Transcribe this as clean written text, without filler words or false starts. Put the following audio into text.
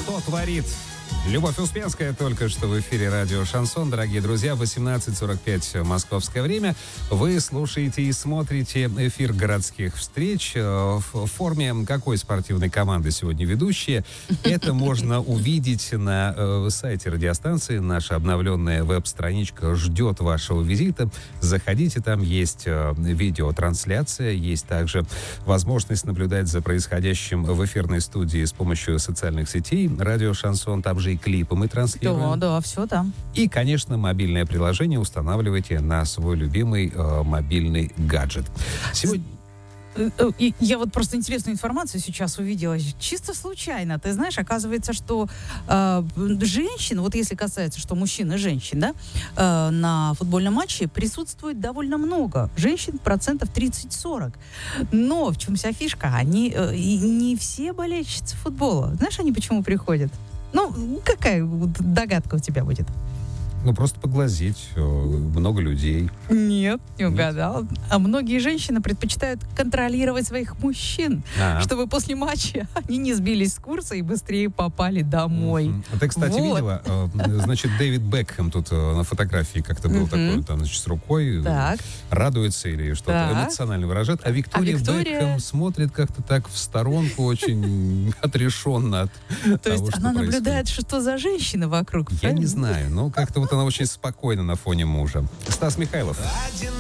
что творит Любовь Успенская только что в эфире радио «Шансон». Дорогие друзья, 18:45 московское время. Вы слушаете и смотрите эфир городских встреч. В форме какой спортивной команды сегодня ведущие? Это можно увидеть на сайте радиостанции. Наша обновленная веб-страничка ждет вашего визита. Заходите, там есть видеотрансляция, есть также возможность наблюдать за происходящим в эфирной студии с помощью социальных сетей. Радио «Шансон», там же и клипы мы транслируем. Да, все там. И, конечно, мобильное приложение устанавливайте на свой любимый мобильный гаджет. Сегодня... Я вот просто интересную информацию сейчас увидела, чисто случайно. Ты знаешь, оказывается, что женщин, вот если касается, что мужчин и женщин, да, на футбольном матче присутствует довольно много. Женщин 30-40%. Но в чем вся фишка? Они не все болельщицы футбола. Знаешь, они почему приходят? Ну, какая догадка у тебя будет? Ну, просто поглазеть. Много людей. Нет, не угадал. А многие женщины предпочитают контролировать своих мужчин, чтобы после матча они не сбились с курса и быстрее попали домой. А ты, кстати, видела? Значит, Дэвид Бекхэм тут на фотографии как-то был такой, там, значит, с рукой радуется или что-то эмоционально выражает. А Виктория Бекхэм смотрит как-то так в сторонку, очень отрешенно от того, То есть она наблюдает, что за женщина вокруг. Я не знаю, но как-то вот она очень спокойна на фоне мужа. Стас Михайлов.